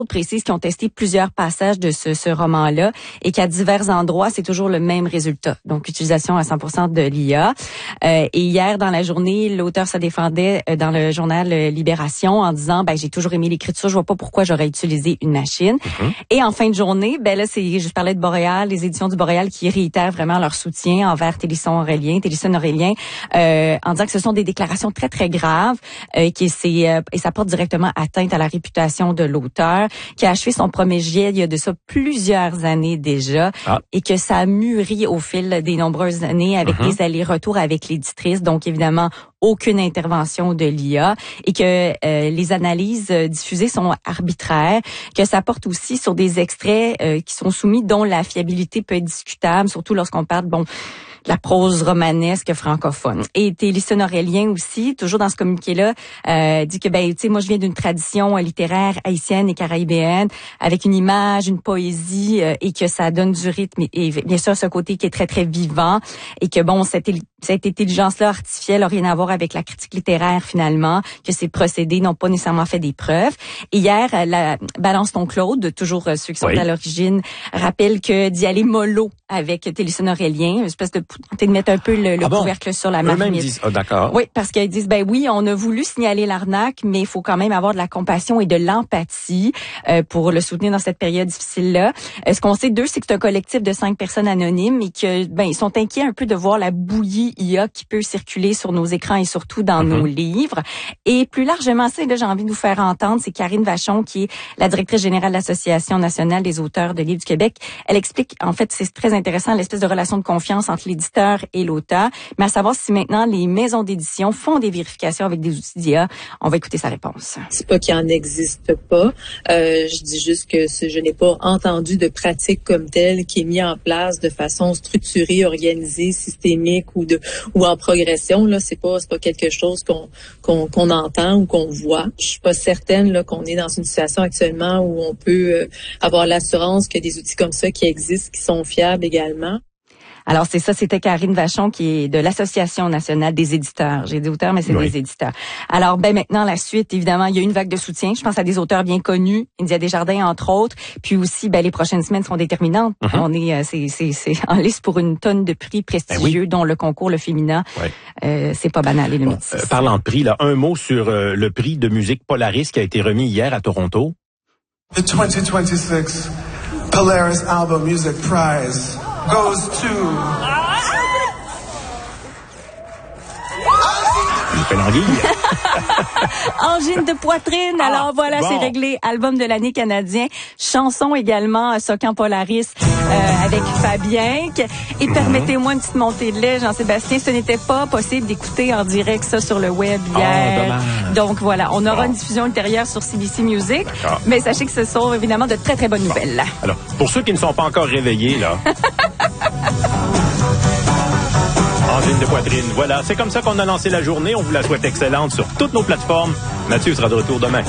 précisent qu'ils ont testé plusieurs passages de ce roman-là et qu'à divers endroits, c'est toujours le même résultat. Donc, utilisation à 100% de l'IA. Et hier, dans la journée, l'auteur se défendait dans le journal Libération en disant, j'ai toujours aimé l'écriture, je vois pas pourquoi j'aurais utilisé une machine. Et en fin de journée, là, je parlais de Boréal, les éditions du Boréal qui réitèrent vraiment leur soutien envers Télisson Aurélien, en disant que ce sont des déclarations très, très graves, et ça porte directement atteinte à la réputation de l'auteur, qui a achevé son premier jet il y a de ça plusieurs années déjà, et que ça a mûri au fil des nombreuses années avec des allers-retours avec l'éditrice, donc évidemment aucune intervention de l'IA, et que les analyses diffusées sont arbitraires, que ça porte aussi sur des extraits qui sont soumis dont la fiabilité peut être discutable, surtout lorsqu'on parle de la prose romanesque francophone. Et Télisson Aurélien aussi, toujours dans ce communiqué-là, dit que moi je viens d'une tradition littéraire haïtienne et caraïbéenne avec une image, une poésie, et que ça donne du rythme et bien sûr ce côté qui est très très vivant, et que cette intelligence-là artificielle n'a rien à voir avec la critique littéraire finalement, que ces procédés n'ont pas nécessairement fait des preuves. Et hier, la Balance ton Claude, toujours ceux qui sont à l'origine, rappelle que d'y aller mollo avec Télisson Aurélien, une espèce de mettre un peu le couvercle sur la marmite. Eux-mêmes disent, d'accord. Oui, parce qu'ils disent, oui, on a voulu signaler l'arnaque, mais il faut quand même avoir de la compassion et de l'empathie pour le soutenir dans cette période difficile-là. Ce qu'on sait d'eux, c'est que c'est un collectif de 5 personnes anonymes et que ils sont inquiets un peu de voir la bouillie IA qui peut circuler sur nos écrans et surtout dans nos livres. Et plus largement, j'ai envie de vous faire entendre, c'est Karine Vachon, qui est la directrice générale de l'Association nationale des auteurs de livres du Québec. Elle explique, en fait, c'est très intéressant, l'espèce de relation de confiance entre l'éditeur et l'auteur, mais à savoir si maintenant les maisons d'édition font des vérifications avec des outils d'IA. On va écouter sa réponse. C'est pas qu'il en existe pas. Je dis juste que je n'ai pas entendu de pratique comme telle qui est mise en place de façon structurée, organisée, systémique ou en progression. Là, c'est pas quelque chose qu'on entend ou qu'on voit. Je suis pas certaine là qu'on est dans une situation actuellement où on peut avoir l'assurance que des outils comme ça qui existent, qui sont fiables également. Alors, c'est ça, c'était Karine Vachon qui est de l'Association nationale des éditeurs. J'ai dit auteurs, mais c'est des éditeurs. Alors, maintenant, la suite, évidemment, il y a une vague de soutien. Je pense à des auteurs bien connus, India Desjardins, entre autres. Puis aussi, les prochaines semaines seront déterminantes. On est, c'est en liste pour une tonne de prix prestigieux, dont le concours Le Féminin. C'est pas banal, le métis. Parlant de prix, là, un mot sur le prix de musique Polaris qui a été remis hier à Toronto. The 2026 Polaris Album Music Prize goes to... Angine de poitrine. Alors voilà, c'est réglé. Album de l'année canadien. Chanson également, Socan Polaris avec Fabien. Et permettez-moi une petite montée de lait, Jean-Sébastien. Ce n'était pas possible d'écouter en direct ça sur le web hier. Donc voilà, on aura une diffusion ultérieure sur CBC Music. Mais sachez que ce sont évidemment de très très bonnes nouvelles. Alors, pour ceux qui ne sont pas encore réveillés, là... Angine de poitrine. Voilà, c'est comme ça qu'on a lancé la journée. On vous la souhaite excellente sur toutes nos plateformes. Mathieu sera de retour demain.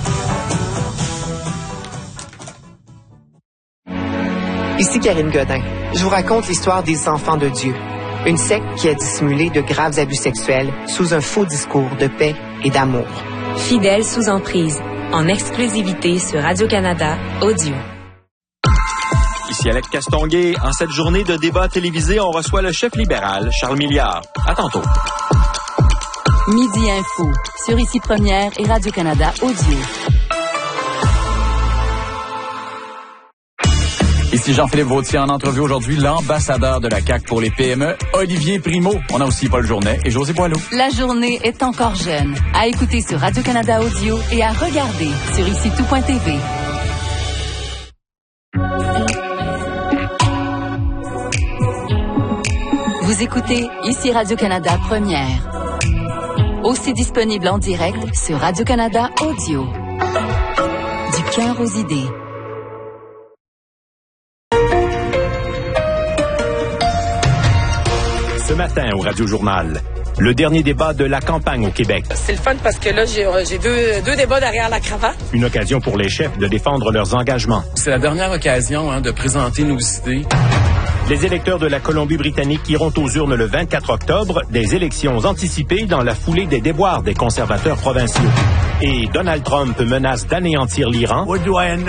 Ici Karine Godin. Je vous raconte l'histoire des enfants de Dieu. Une secte qui a dissimulé de graves abus sexuels sous un faux discours de paix et d'amour. Fidèles sous emprise. En exclusivité sur Radio-Canada Audio. Ici Alex Castonguay. En cette journée de débat télévisé, on reçoit le chef libéral, Charles Milliard. À tantôt. Midi Info, sur Ici Première et Radio-Canada Audio. Ici Jean-Philippe Vautier en entrevue aujourd'hui, l'ambassadeur de la CAQ pour les PME, Olivier Primo. On a aussi Paul Journet et José Boileau. La journée est encore jeune. À écouter sur Radio-Canada Audio et à regarder sur IciTout.tv. Vous écoutez Ici Radio-Canada Première. Aussi disponible en direct sur Radio-Canada Audio. Du cœur aux idées. Ce matin au Radio-Journal, le dernier débat de la campagne au Québec. C'est le fun parce que là, j'ai deux débats derrière la cravate. Une occasion pour les chefs de défendre leurs engagements. C'est la dernière occasion de présenter nos idées. Les électeurs de la Colombie-Britannique iront aux urnes le 24 octobre, des élections anticipées dans la foulée des déboires des conservateurs provinciaux. Et Donald Trump menace d'anéantir l'Iran.